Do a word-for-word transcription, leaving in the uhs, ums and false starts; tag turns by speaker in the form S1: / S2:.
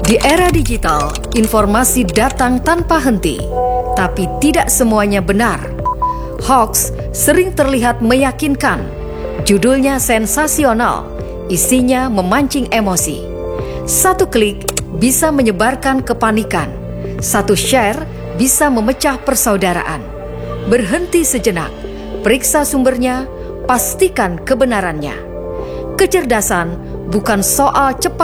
S1: Di era digital, informasi datang tanpa henti, tapi tidak semuanya benar. Hoax sering terlihat meyakinkan, judulnya sensasional, isinya memancing emosi. Satu klik bisa menyebarkan kepanikan, satu share bisa memecah persaudaraan. Berhenti sejenak, periksa sumbernya, pastikan kebenarannya. Kecerdasan bukan soal cepat